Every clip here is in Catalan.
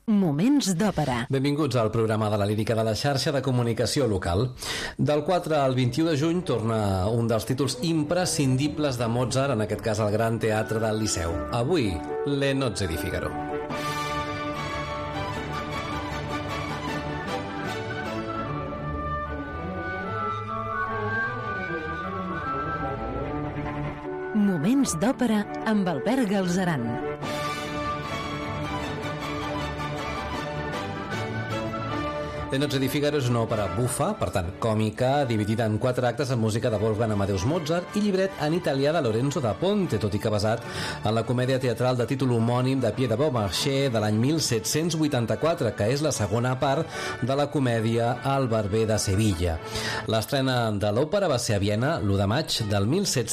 Moments d'òpera. Benvinguts al programa de la lírica de la xarxa de comunicació local. Del 4 al 21 de juny torna un dels títols imprescindibles de Mozart, en aquest cas al Gran Teatre del Liceu. Avui, Le Nozze di Figaro. Moments d'òpera amb Albert Galzeran. Le Nozze di Figaro és una òpera bufa, per tant còmica, dividida en 4 actes amb música de Wolfgang Amadeus Mozart i llibret en italià de Lorenzo da Ponte, tot i que basat en la comèdia teatral de títol homònim de Pied de Beaumarchais de l'any 1784, que és la segona part de la comèdia El barber de Sevilla. L'estrena de l'òpera va ser a Viena l'1 de maig del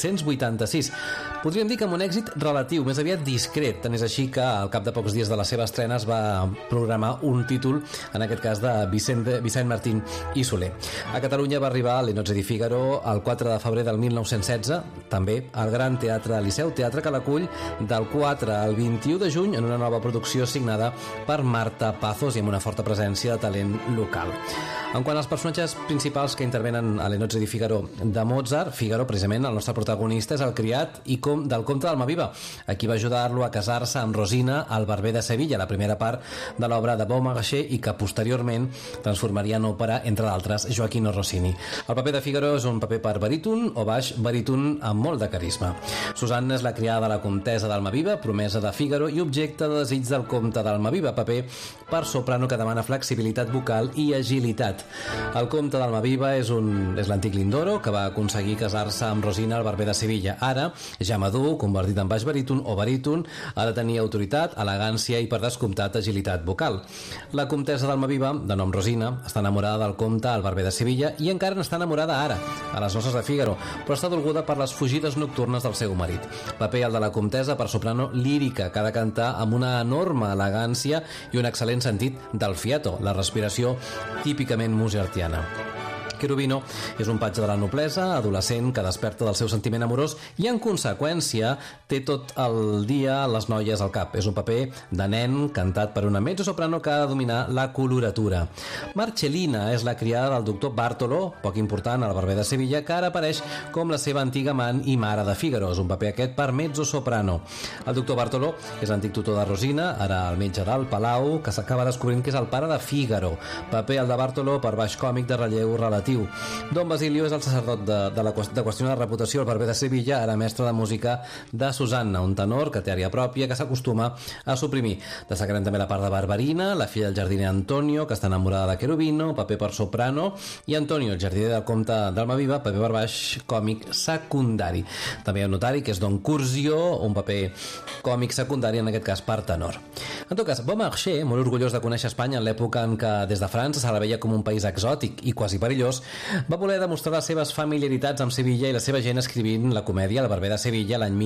1786. Podríem dir que amb un èxit relatiu, més aviat discret, tant és així que al cap de pocs dies de la seva estrena es va programar un títol, en aquest cas de Vicent Martín i Soler. A Catalunya va arribar Le Nozze di Figaro el 4 de febrer del 1916, també al Gran Teatre Liceu, teatre que l'acull del 4 al 21 de juny en una nova producció signada per Marta Pazos i amb una forta presència de talent local. En quant als personatges principals que intervenen a Le Nozze di Figaro de Mozart, Figaro, precisament, el nostre protagonista, és el criat i del comte d'Almaviva, a qui va ajudar-lo a casar-se amb Rosina, el barber de Sevilla, la primera part de l'obra de Beaumarchais i que posteriorment transformaria en òpera, entre d'altres, Gioacchino Rossini. El paper de Figaro és un paper per baríton o baix baríton amb molt de carisma. Susanna és la criada de la comtessa d'Almaviva, promesa de Figaro i objecte de desig del comte d'Almaviva, paper per soprano que demana flexibilitat vocal i agilitat. El comte d'Almaviva és l'antic Lindoro, que va aconseguir casar-se amb Rosina, el barber de Sevilla. Ara, ja madur, convertit en baix baríton o baríton, ha de tenir autoritat, elegància i, per descomptat, agilitat vocal. La comtessa d'Almaviva, de nom Rosina, està enamorada del comte, el barber de Sevilla, i encara n'està enamorada ara, a les noces de Figaro, però està dolguda per les fugides nocturnes del seu marit. Paper el de la comtessa per soprano lírica, que ha de cantar amb una enorme elegància i un excel·lent sentit del fiato, la respiració típicament mozartiana. Cherubino és un patge de la noblesa, adolescent, que desperta del seu sentiment amorós i, en conseqüència, té tot el dia les noies al cap. És un paper de nen cantat per una mezzosoprano que ha de dominar la coloratura. Marcellina és la criada del doctor Bartolo, poc important, al barber de Sevilla, que ara apareix com la seva antiga amant i mare de Figaro. És un paper aquest per mezzosoprano. El doctor Bartolo és l'antic tutor de Rosina, ara el metge del Palau, que s'acaba descobrint que és el pare de Figaro. Paper el de Bartolo per baix còmic de relleu relatiu. Don Basilio és el sacerdot de qüestionar reputació al barber de Sevilla, ara mestre de música de Susanna, un tenor que té àrea pròpia que s'acostuma a suprimir. Destacarem també la part de Barbarina, la filla del jardiner Antonio, que està enamorada de Cherubino, paper per soprano, i Antonio, el jardiner del comte d'Almaviva, paper per baix còmic secundari. També hi ha un notari, que és Don Curzio, un paper còmic secundari, en aquest cas per tenor. En tot cas, Beaumarchais, molt orgullós de conèixer Espanya en l'època en què des de França se la veia com un país exòtic i quasi perillós, va voler demostrar les seves familiaritats amb Sevilla i la seva gent escrivint la comèdia El barber de Sevilla l'any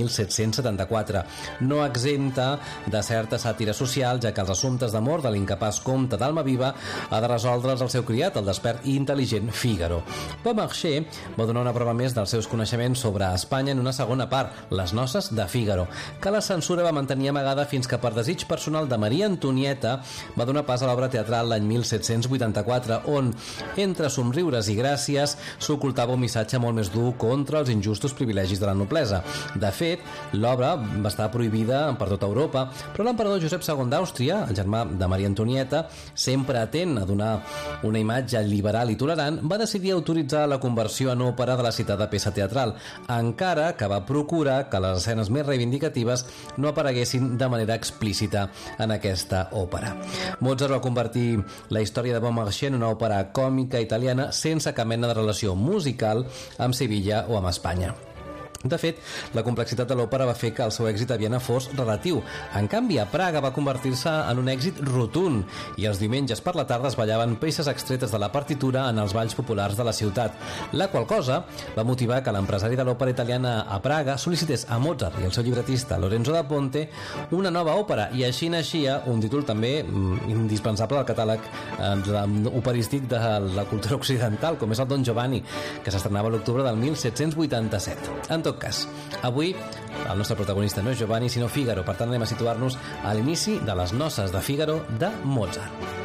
1774. No exempta de certa sàtira social, ja que els assumptes d'amor de l'incapaç comte d'Almaviva ha de resoldre'ls el seu criat, el despert i intel·ligent Figaro. Beaumarchais va donar una prova més dels seus coneixements sobre Espanya en una segona part, Les noces de Figaro, que la censura va mantenir amagada fins que, per desig personal de Maria Antonieta, va donar pas a l'obra teatral l'any 1784, on, entre somriures i gràcies, s'ocultava un missatge molt més dur contra els injustos privilegis de la noblesa. De fet, l'obra va estar prohibida per tota Europa, però l'emperador Josep II d'Àustria, el germà de Maria Antonieta, sempre atent a donar una imatge liberal i tolerant, va decidir autoritzar la conversió en òpera de la citada peça teatral, encara que va procurar que les escenes més reivindicatives no apareguessin de manera explícita en aquesta òpera. Mozart va convertir la història de Beaumarchais en una òpera còmica italiana sense cap mena de relació musical amb Sevilla o amb Espanya. De fet, la complexitat de l'òpera va fer que el seu èxit a Viena fos relatiu. En canvi, a Praga va convertir-se en un èxit rotund i els diumenges per la tarda es ballaven peces extretes de la partitura en els balls populars de la ciutat, la qual cosa va motivar que l'empresari de l'òpera italiana a Praga sol·licités a Mozart i el seu llibretista Lorenzo da Ponte una nova òpera, i així naixia un títol també indispensable al catàleg operístic de la cultura occidental, com és el Don Giovanni, que s'estrenava a l'octubre del 1787. En tot tot cas. Avui el nostre protagonista no és Giovanni, sinó Fígaro. Per tant, anem a situar-nos a l'inici de les noces de Fígaro de Mozart.